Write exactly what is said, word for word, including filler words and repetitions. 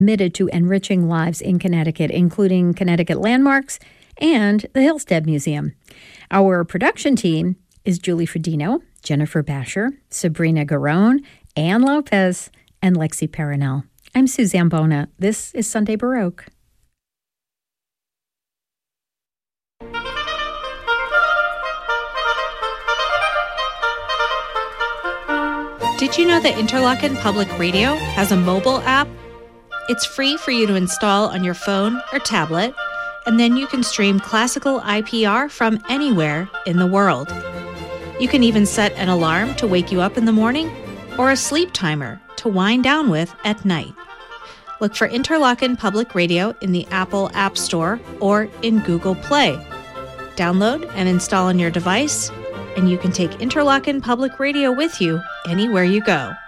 committed to enriching lives in Connecticut, including Connecticut landmarks and the Hillstead Museum. Our production team is Julie Fredino, Jennifer Basher, Sabrina Garone, Ann Lopez, and Lexi Perinel. I'm Suzanne Bona. This is Sunday Baroque. Did you know that Interlochen Public Radio has a mobile app? It's free for you to install on your phone or tablet, and then you can stream classical I P R from anywhere in the world. You can even set an alarm to wake you up in the morning or a sleep timer to wind down with at night. Look for Interlochen Public Radio in the Apple App Store or in Google Play. Download and install on your device, and you can take Interlochen Public Radio with you anywhere you go.